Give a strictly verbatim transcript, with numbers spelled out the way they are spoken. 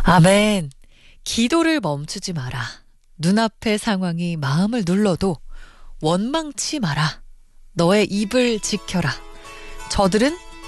아멘. 기도를 멈추지 마라. 눈앞의 상황이 마음을 눌러도 원망치 마라. 너의 입을 지켜라. 저들은